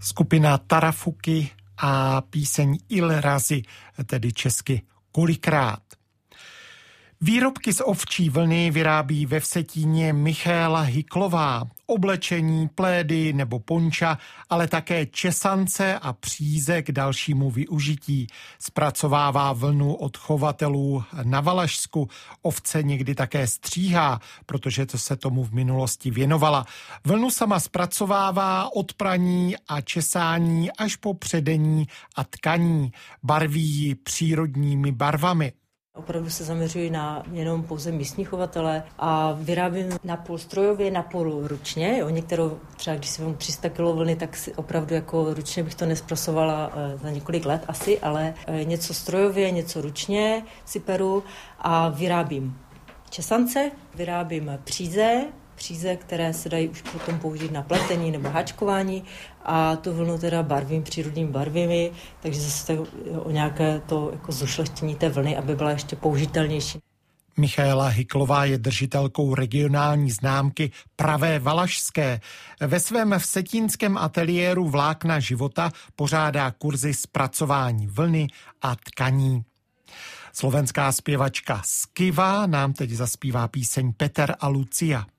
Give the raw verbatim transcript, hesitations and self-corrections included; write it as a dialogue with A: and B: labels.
A: Skupina Tarafuky a píseň Il razy, tedy česky Kolikrát. Výrobky z ovčí vlny vyrábí ve Vsetíně Michaela Hyklová. Oblečení, plédy nebo ponča, ale také česance a příze k dalšímu využití. Zpracovává vlnu od chovatelů na Valašsku. Ovce někdy také stříhá, protože to se tomu v minulosti věnovala. Vlnu sama zpracovává od praní a česání až po předení a tkaní. Barví ji přírodními barvami.
B: Opravdu se zaměřuji na jenom pouze místní chovatele a vyrábím napůl strojově, napůl ručně. Jo, některou, třeba když si mám tři sta kilo vlny, tak si opravdu jako ručně bych to nespracovala za několik let asi, ale něco strojově, něco ručně si peru a vyrábím česance, vyrábím příze, příze, které se dají už potom použít na pletení nebo háčkování a tu vlnu teda barvím přírodními barvami, takže zase o nějaké to jako zošlechtění té vlny, aby byla ještě použitelnější.
A: Michaela Hyklová je držitelkou regionální známky Pravé valašské. Ve svém vsetínském ateliéru Vlákna života pořádá kurzy zpracování vlny a tkaní. Slovenská zpěvačka Skiva nám teď zaspívá píseň Peter a Lucia.